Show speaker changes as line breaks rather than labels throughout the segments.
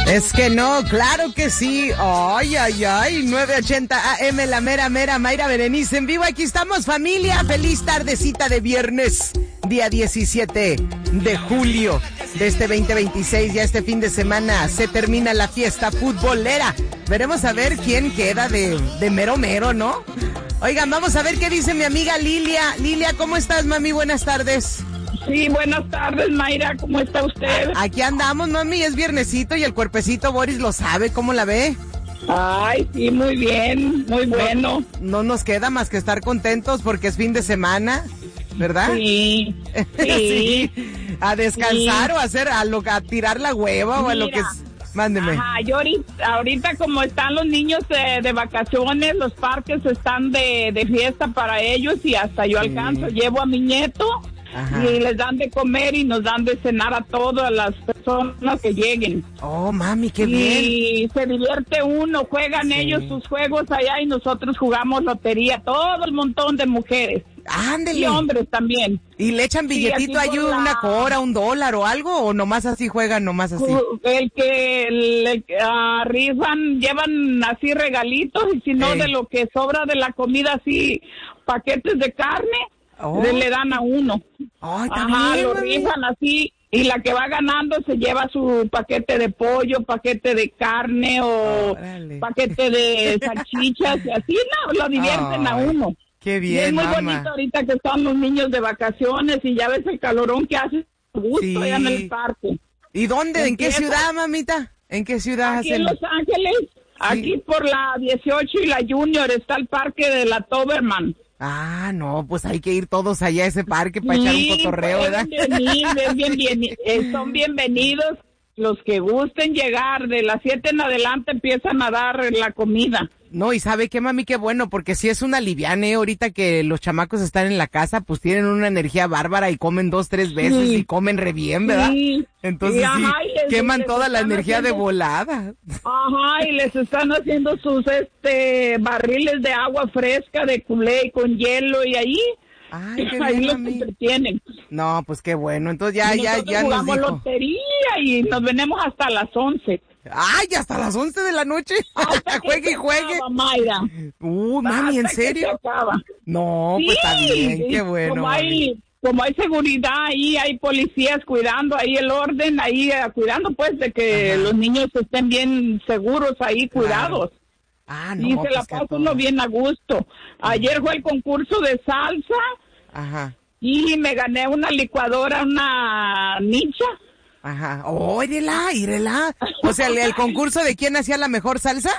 Es que no, claro que sí. Ay, 980 AM, la mera, Mayra Berenice en vivo. Aquí estamos, familia. Feliz tardecita de viernes, día 17 de julio de este 2026. Ya este fin de semana se termina la fiesta futbolera. Veremos a ver quién queda de mero, ¿no? Oigan, vamos a ver qué dice mi amiga Lilia. Lilia, ¿cómo estás, mami? Buenas tardes.
Sí, buenas tardes, Mayra, ¿cómo está usted?
Aquí andamos, mami, es viernesito y el cuerpecito Boris lo sabe, ¿cómo la ve?
Ay, sí, muy bien, muy bueno.
No nos queda más que estar contentos porque es fin de semana, ¿verdad?
Sí, sí.
A descansar, sí. O a tirar la hueva. Mira, o a lo que... Mándeme.
Ajá, yo ahorita como están los niños de vacaciones, los parques están de fiesta para ellos y hasta yo alcanzo, llevo a mi nieto. Ajá. Y les dan de comer y nos dan de cenar a todas las personas que lleguen.
Oh, mami, qué bien.
Y se divierte uno, juegan ellos sus juegos allá y nosotros jugamos lotería, todo el montón de mujeres.
Ándele.
Y hombres también.
¿Y le echan billetito ahí una cora, $1 o algo? ¿O nomás así juegan, nomás así?
El que rifan, llevan así regalitos y si no de lo que sobra de la comida así, paquetes de carne. Le dan a uno. Ajá, lo rifan así y la que va ganando se lleva su paquete de pollo, paquete de carne o paquete de salchichas y así lo divierten a uno.
Qué bien,
y es muy
mamá.
bonito ahorita que están los niños de vacaciones y ya ves el calorón que hace gusto allá en el parque.
¿Y dónde? ¿En qué ciudad, mamita? ¿En qué ciudad?
Aquí en Los Ángeles, aquí por la 18 y la Junior está el parque de la Toberman.
Ah, no, pues hay que ir todos allá a ese parque para echar un cotorreo, ¿verdad?
Son bienvenidos los que gusten llegar. De las 7 en adelante empiezan a dar la comida.
No, y ¿sabe qué, mami? Qué bueno, porque si es una liviana, ahorita que los chamacos están en la casa, pues tienen una energía bárbara y comen 2-3 veces y comen re bien, ¿verdad? Sí. Entonces queman toda la energía de volada.
Ajá, y les están haciendo sus barriles de agua fresca, de culé con hielo y ahí...
Ay, qué
ahí
bien,
los
mami.
entretienen.
No, pues qué bueno. Entonces ya
jugamos
nos dijo.
Lotería y nos venimos hasta las 11.
Ay, hasta las 11 de la noche. Juegue y juegue.
Mayra.
Mami, ¿en serio? No,
sí,
pues está bien, qué bueno.
Como hay seguridad ahí, hay policías cuidando ahí el orden, ahí cuidando pues de que los niños estén bien seguros ahí, cuidados.
Ah, no,
y se la pasa uno bien a gusto. Ayer fue el concurso de salsa.
Ajá.
Y me gané una licuadora, una Ninja.
Ajá. Oh, írela. O sea, el concurso de quién hacía la mejor salsa.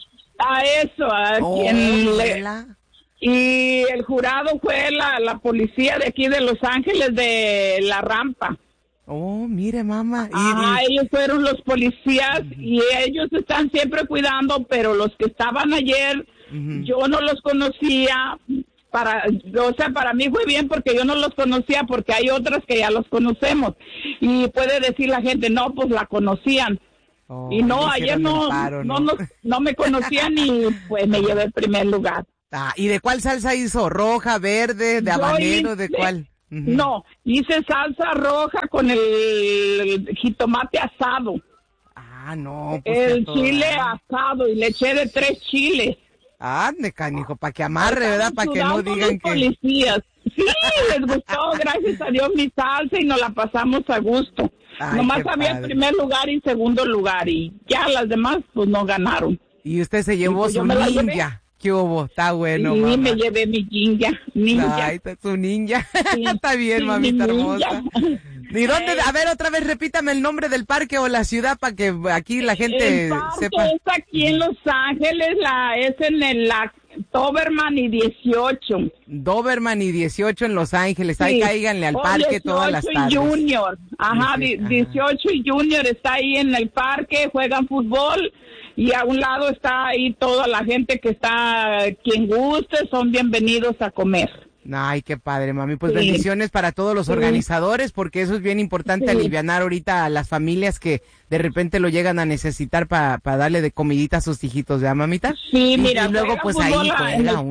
Y el jurado fue la policía de aquí de Los Ángeles de la rampa.
Oh, mire, mamá.
Ellos fueron los policías y ellos están siempre cuidando, pero los que estaban ayer, yo no los conocía. Para mí fue bien porque yo no los conocía, porque hay otras que ya los conocemos. Y puede decir la gente, no, pues la conocían. Y no, ayer no me conocían y pues me llevé el primer lugar.
¿Y de cuál salsa hizo? ¿Roja, verde, de habanero, de cuál?
No, hice salsa roja con el jitomate asado.
Ah, no. Pues
el chile asado y le eché de 3 chiles.
Ande, canijo, para que amarre, ¿verdad? Para que no digan que...
policías. Sí, les gustó, gracias a Dios, mi salsa y nos la pasamos a gusto.
Ay,
nomás había primer lugar y segundo lugar y ya las demás pues no ganaron.
Y usted se llevó su ninja. ¿Qué hubo? Está bueno,
sí,
mamá.
me llevé mi ninja.
Ay, su ninja. Sí, está bien, mamita hermosa. ¿Y dónde? A ver, otra vez repítame el nombre del parque o la ciudad para que aquí la gente sepa.
Es aquí en Los Ángeles, es en la Doberman y 18.
Doberman y 18 en Los Ángeles. Ahí cáiganle al parque todas las tardes.
18 y Junior. Ajá, 18 y Junior está ahí en el parque, juegan fútbol. Y a un lado está ahí toda la gente que está, quien guste, son bienvenidos a comer.
Ay, qué padre, mami. Pues bendiciones para todos los organizadores, porque eso es bien importante, alivianar ahorita a las familias que de repente lo llegan a necesitar para darle de comidita a sus hijitos, ¿verdad, mamita?
Sí, mira.
Y luego pues ahí juega uno.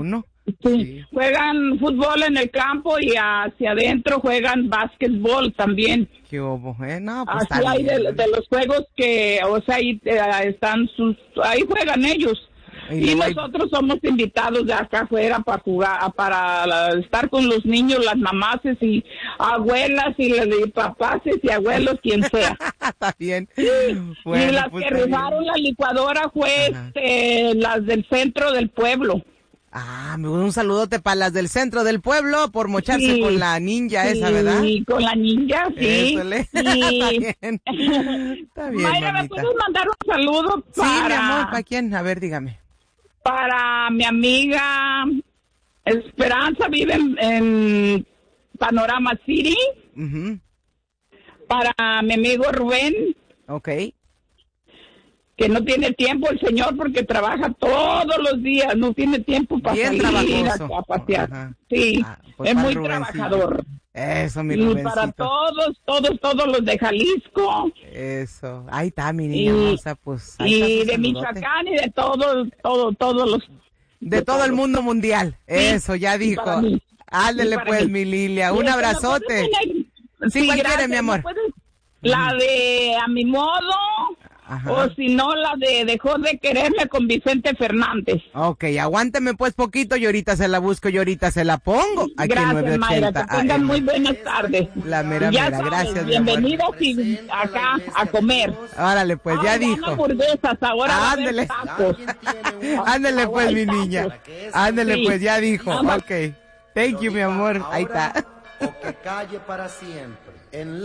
Sí. Juegan fútbol en el campo y hacia adentro juegan básquetbol también.
¿Qué hubo? No, pues
así hay de los juegos que, o sea, ahí ahí juegan ellos. Y nosotros somos invitados de acá afuera para jugar, para estar con los niños, las mamases y abuelas y papaces y abuelos, quien sea.
Está bien.
Bueno, y las pues que rifaron la licuadora fue las del centro del pueblo.
Un saludote para las del centro del pueblo por mocharse con la ninja esa, ¿verdad?
Sí, con la ninja, sí.
Está bien. Está bien,
Mayra, ¿me puedes mandar un saludo para...
Sí, mi amor, ¿para quién? A ver, dígame.
Para mi amiga Esperanza, vive en Panorama City.
Uh-huh.
Para mi amigo Rubén.
Okay.
Que no tiene tiempo el señor porque trabaja todos los días, no tiene tiempo para salir a pasear. Ajá. Sí, pues es muy trabajador.
Eso, mi Rubencito.
Y para todos los de Jalisco.
Eso, ahí está mi niña hermosa, pues.
Y de Michoacán y de todos los...
De todo el mundo mundial, eso, ya dijo. Ándele pues, mi Lilia, un abrazote. Sí, ¿cuál quiere, mi amor?
La de A Mi Modo... Ajá. O si no, la de Dejó de Quererme con Vicente Fernández.
Ok, aguánteme pues poquito y ahorita se la busco y ahorita se la pongo. Aquí
gracias,
en 980
Mayra, que tengan muy buenas tardes.
La mera, gracias.
Bienvenidas acá a comer.
Órale, pues ya dijo.
Hamburguesas, ahora
ándele. Ándele pues, mi niña. Ándele pues, ya dijo. Ok. Thank you, mi amor. Ahí está.
O que calle para siempre.